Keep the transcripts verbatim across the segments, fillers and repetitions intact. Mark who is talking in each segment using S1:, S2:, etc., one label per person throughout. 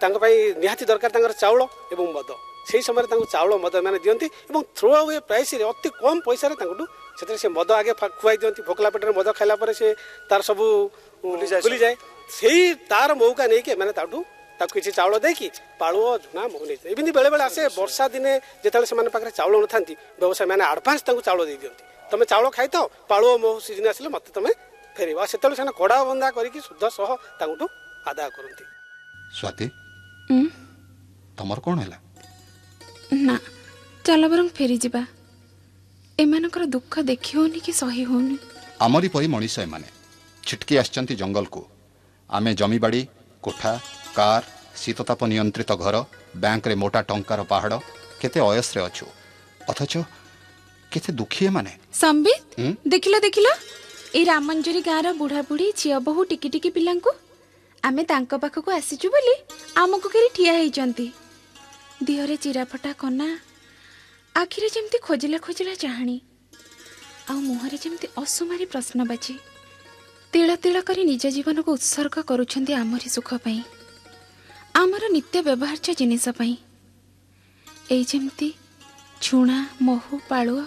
S1: निहाती दरकार चाउल एवं मद से समय चाउल मद मैंने दिखती थ्रो अवे प्राइस अति कम पैसा से से मद आगे खुआई दिखती भोकला पेटर मद खाला से तार सब भूली जाए से तार मौका नहीं कि मैंने किसी चाउल देकी पालुओ झुना महु नहीं एमती बेले बेले आसे वर्षा दिने जिते से चाउल न था व्यवसाय मैंने आडभांस चाउल दे दिखती तुम चाउल खाई था पालुओ महु सीजन आसे मत तुम फेर से कड़ा बंदा करके शुद्ध सह आदाय करती।
S2: स्वाति तमर कौन है
S3: ना चल बर फेरी जा एमानकर दुख देखी होनी कि सही होनी
S2: आमरी परी मनीष एमाने छिटकी आछंती जंगल को आमे जमीबाड़ी कोठा कार शीतताप नियंत्रित घर बैंक रे मोटा टंकार पहाड़ केते अयस रे अछु अथच केते दुखी माने
S3: संबित देखिला देखिला ए रामंजरी गाँव बुढ़ा बुढ़ी झिया बहु टिकी टिकी पिला आमे तांको पाखक आसीचु बोली आमको केरी ठिया हेइचंती दिहरे चिराफटा कना आखिरे जेमती खोजिला खोजिला चाहाणी आ मुहरे जेमती असुमारी प्रश्नबाची तिला तिला करी निज जीवन को उत्सर्ग करुछंती आमरी सुख पई आमर नित्य व्यवहार्य जिनिस पई एई जेमती छुणा महु पाळुआ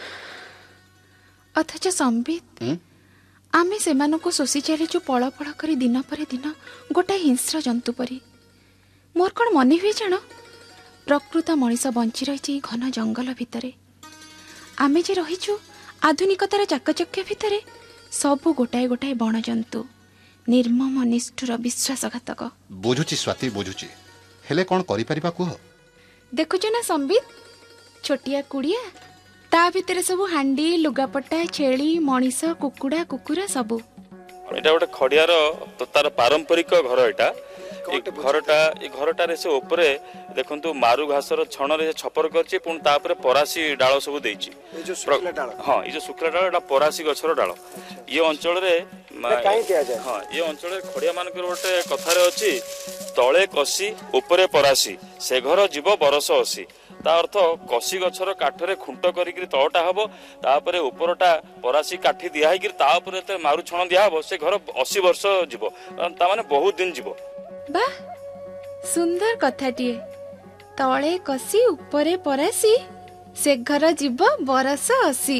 S3: अथच संबित आमे सेमानकु शोषी चलीचु पड़ पड़ करी दिन पर दिन गोटे हिंस्र जंतु परी मोर कौन मन हुए जान प्रकृत मनीष बंची रही घन जंगल भितरे आमे जे रहीचु आधुनिकतार चाकचक्य भितरे सबु गोटाए गोटाए बण जंतु निर्मम निष्ठुर विश्वासघातक
S2: बुझुची स्वाति बुझुची हेले कौन करि परिबा कुह
S3: देखुछ ना संबित छोटिया कुड़िया ता भितर सब हांडी लुगापटा छेली मनीष कुकुड़ा कुकुरा सबू
S4: एटा गोटे खड़ियार तार पारंपरिक घर एटा घरटा ए घरटारे से ऊपरे देखंतु मारु घासर छण रे छपर करछि पुन तापरे परासी डाळ सब देछि
S1: ए जो सुखला डाळ
S4: हां ए जो सुखला डाळ एटा परासी गछर डाळ ये अंचल रे
S1: काई दिया जाय
S4: हां ये अंचल रे खड़िया मानकर गोटे कथा रे अछि तळे कसी ऊपरे परासी से घर जीव बरस असी ता अर्थ कसी गछर काठरे खुंट करिकरी तळटा हबो तापरे ऊपरटा परासी काठी दिया है तापरे ते मारु छण दिया हबो से घर अस्सी वर्ष जीव ता माने बहुत दिन जीव
S3: बा सुंदर कथाटिए तळे कसी ऊपरे परासी से घर जीव बरस असी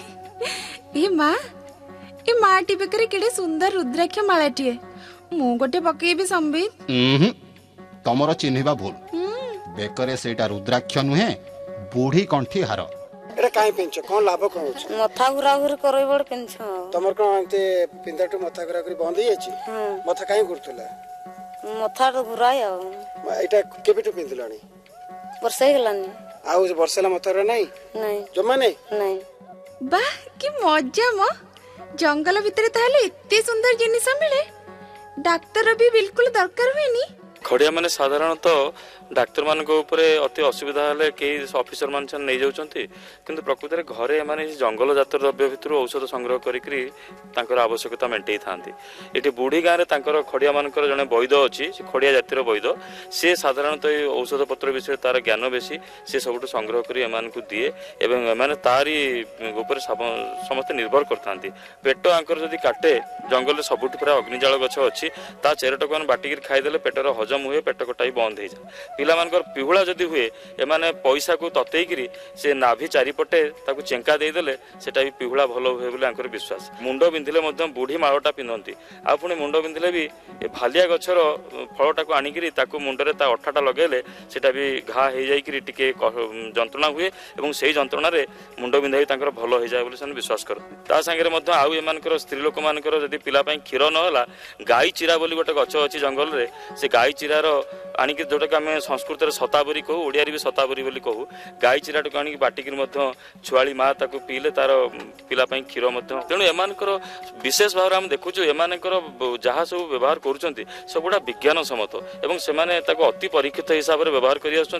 S3: ए मा ए माटी बेकरे केडे सुंदर रुद्राक्ष मालाटिए मु गोटे पकेबी संबित
S2: तमरो चिन्हिबा भूल बेकरे सेटा रुद्राक्ष नुहे बूढ़ी कंठी हार
S1: एटा काई पेंच कोन लाभ कोन होछ
S5: मथा गुरा गुर करय बड पेंच
S1: तमर कोन एते पिंदाटू मथा गुरा गुरी बंद हियाची मथा काई गुरतुला
S5: मथा गुराय
S1: एटा केबिटू पिंदलानी
S5: वर्षे गलानी
S1: आउ वर्षला मथा रे नहीं
S5: नहीं
S1: जम्मा नहीं
S5: नहीं
S3: बा की मजा म जंगल भितरे ताले एते सुंदर जिनिस मिले डाक्टर भी बिल्कुल दरकार हुएनी
S4: खड़िया माने साधारणतः डाक्तर मान अति असुविधा हेले कई ऑफिसर मान नहीं जाउछंती किंतु प्रकृत रे घरे माने जंगल जात द्रव्य भितर औषध संग्रह करिकरी तांकर आवश्यकता मेंटेई थांती एठी बूढ़ी गाँव रे तांकर खड़िया मानकर जने वैद अछि से खड़िया जातिर वैद से साधारणतः औषध पत्र विषय तार ज्ञान बेसी से सबुठ संग्रह करी एमान को दिए एवं एमाने तारी ऊपर समस्त निर्भर करथांती पेट आंकर जदी काटे जंगल रे सबुठ पूरा अग्निजाल गछ अछि ता चेरटक मान बाटिक खाई देले पेटर हजम हुए पेट कटाई बंद हो जाए पिला मानकर पिहुला जदी हुए एमाने पैसा को ततेइकरी से नाभि चारिपटे ताकू चेंका दे देले सेटा भी पिहुला भलो हुए बोले आंकर विश्वास मुंडो बिंधिले मध्यम बूढ़ी माळटा पिंधंती आ पुणी मुंडो बिंधिले भी ए भालिया गछर फळटा को आनिकरी ताकू मुंडरे ता अठाटा लगेले सेटा भी घा हे जाईकरी टिके जंत्रणा हुए एवं सेही जंत्रणा रे मुंडो बिंधा भी तांकर भलो हो जाए बोले सन विश्वास कर ता संगे मध्य आउ एमानकर स्त्री लोक मानकर जदी पिला पई खीर न होला गाई चिरा बोली गोटे गछ अछि जंगल रे से गाई चिरार आनिक जोटा आम संस्कृत सताबरी कहू ओडिया भी सताबरी बोली कहू गाई चिराट को आनिक बाटिक छुआली माँ ताको पीले तार पिला क्षीर तेणु एमानकर विशेष भाव में देखुचु एमानकर जहाँ सब व्यवहार करुँच सबुड़ा विज्ञान सम्मत एवं सेमाने ताको अति परीक्षित हिसाब से व्यवहार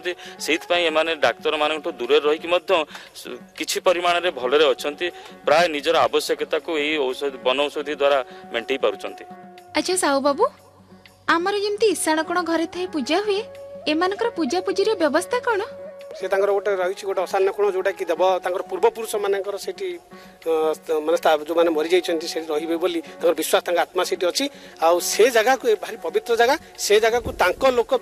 S4: कर डाक्तर मान दूर रही किछि परिमाण में भलरे अच्छी प्राय निजर आवश्यकता को यही औषधि वन औषधि द्वारा मेंटेई पारुचंती।
S3: अच्छा साहू बाबू आमर जमती ईशाण कोण घरे थाई पूजा हुए एमानकर पूजा पूजी रे व्यवस्था कोन
S1: से तांकर गोटे रही गोटे असान्न कोण जोटा कि देव तांकर पूर्व पुरुष मानकर सेठी माने जो माने मरि जाइछंती से रहिबे बोली तांकर विश्वास तांकर आत्मा सेठी अछि आ से जगह को भारी पवित्र जगह से जगह को तांको लोक